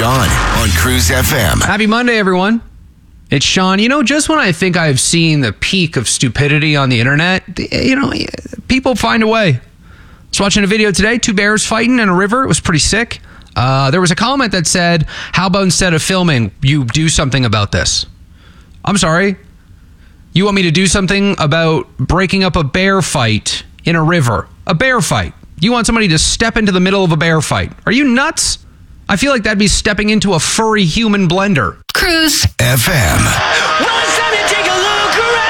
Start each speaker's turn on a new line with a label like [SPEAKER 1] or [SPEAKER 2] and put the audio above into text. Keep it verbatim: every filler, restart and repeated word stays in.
[SPEAKER 1] Sean on Cruise F M.
[SPEAKER 2] Happy Monday, everyone. It's Sean. You know, just when I think I've seen the peak of stupidity on the internet, you know, people find a way. I was watching a video today, two bears fighting in a river. It was pretty sick. Uh, there was a comment that said, how about instead of filming, you do something about this? I'm sorry. You want me to do something about breaking up a bear fight in a river? A bear fight. You want somebody to step into the middle of a bear fight? Are you nuts? I feel like that'd be stepping into a furry human blender.
[SPEAKER 1] Cruise F M.